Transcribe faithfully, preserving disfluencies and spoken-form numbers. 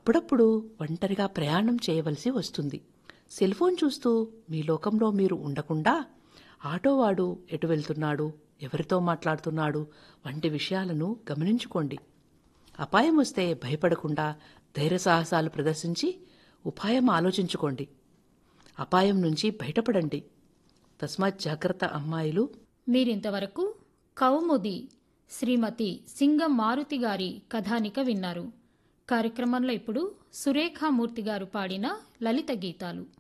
అప్పుడప్పుడు ఒంటరిగా ప్రయాణం చేయవలసి వస్తుంది. సెల్ఫోన్ చూస్తూ మీ లోకంలో మీరు ఉండకుండా ఆటోవాడు ఎటు వెళ్తున్నాడు, ఎవరితో మాట్లాడుతున్నాడు వంటి విషయాలను గమనించుకోండి. అపాయం వస్తే భయపడకుండా ధైర్య సాహసాలు ప్రదర్శించి ఉపాయం ఆలోచించుకోండి. అపాయం నుంచి బయటపడండి. తస్మాత్ జాగ్రత్త అమ్మాయిలు. మీరింతవరకు కౌముది శ్రీమతి సింగం మారుతి గారి కథానిక విన్నారు. కార్యక్రమంలో ఇప్పుడు సురేఖామూర్తి గారు పాడిన లలిత గీతాలు.